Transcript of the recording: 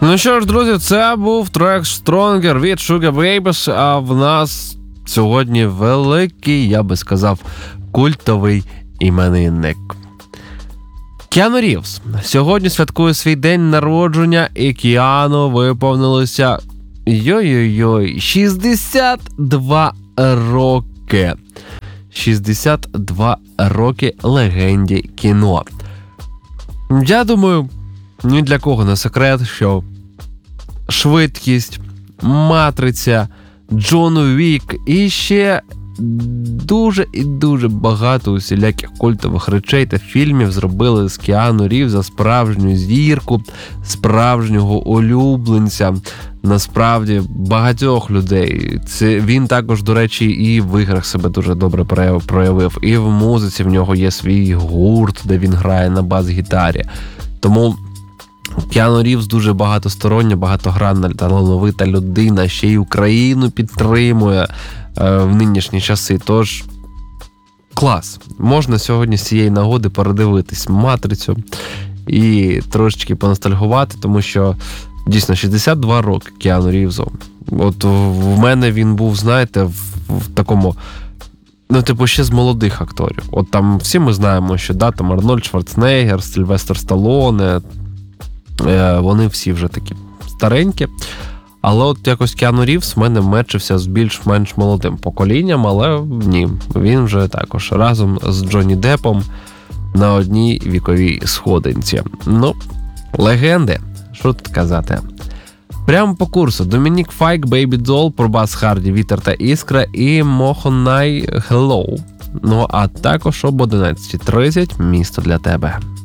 Ну що ж, друзі, це був трек Stronger від Sugar Babies, а в нас сьогодні великий, я би сказав, культовий іменинник. Кіану Рівз сьогодні святкує свій день народження, і Кіану виповнилося 62 роки. 62 роки легенді кіно. Я думаю, ні для кого не секрет, що Швидкість, Матриця, Джон Вік і ще дуже і дуже багато усіляких культових речей та фільмів зробили з Кіану Рівза справжню зірку, справжнього улюбленця, насправді багатьох людей. Він також, до речі, і в іграх себе дуже добре проявив, і в музиці в нього є свій гурт, де він грає на бас-гітарі. Тому Кіану Рівз дуже багатостороння, багатогранна, талановита людина, ще й Україну підтримує в нинішні часи. Тож, клас. Можна сьогодні з цієї нагоди передивитись «Матрицю» і трошечки поностальгувати, тому що дійсно 62 роки Кіану Рівзу. От в мене він був, знаєте, в такому, ще з молодих акторів. От там всі ми знаємо, що там Арнольд Шварценеггер, Сильвестр Сталлоне, вони всі вже такі старенькі. Але от якось Кіану Рівз в мене мечився з більш-менш молодим поколінням, але ні, він вже також разом з Джонні Деппом на одній віковій сходинці. Легенди, що тут казати. Прямо по курсу Домінік Файк, Baby Doll, Пробас Харді, Вітер та Іскра і Мохонай Hello. А також об 11:30 «Місто для тебе».